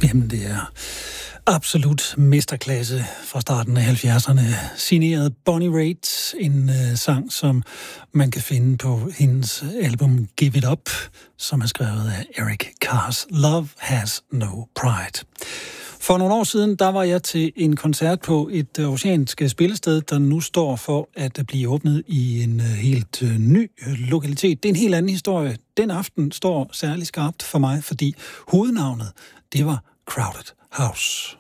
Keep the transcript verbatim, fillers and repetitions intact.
Jamen, det er absolut mesterklasse fra starten af halvfjerdserne. Signeret Bonnie Raitt, en uh, sang, som man kan finde på hendes album Give It Up, som er skrevet af Eric Carrs. Love Has No Pride. For nogle år siden, der var jeg til en koncert på et oceansk spillested, der nu står for at blive åbnet i en helt ny lokalitet. Det er en helt anden historie. Den aften står særlig skarpt for mig, fordi hovednavnet, det var Crowded House.